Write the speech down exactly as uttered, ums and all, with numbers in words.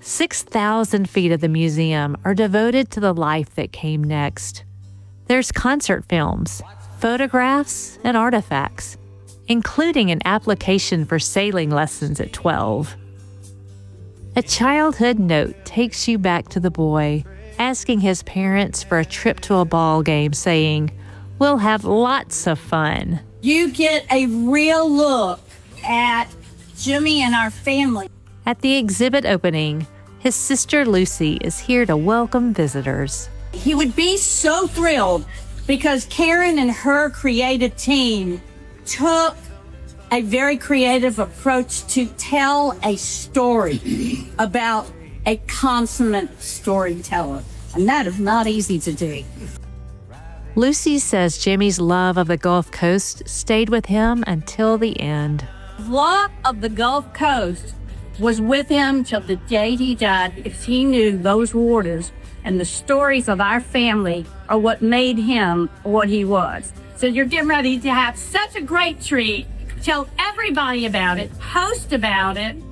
six thousand feet of the museum are devoted to the life that came next. There's concert films, photographs, and artifacts, including an application for sailing lessons at twelve. A childhood note takes you back to the boy, asking his parents for a trip to a ball game, saying, "We'll have lots of fun." You get a real look at Jimmy and our family. At the exhibit opening, his sister Lucy is here to welcome visitors. He would be so thrilled because Karen and her creative team took a very creative approach to tell a story about a consummate storyteller. And that is not easy to do. Lucy says Jimmy's love of the Gulf Coast stayed with him until the end. Love of the Gulf Coast was with him till the day he died, because he knew those waters and the stories of our family are what made him what he was. So you're getting ready to have such a great treat. Tell everybody about it, post about it,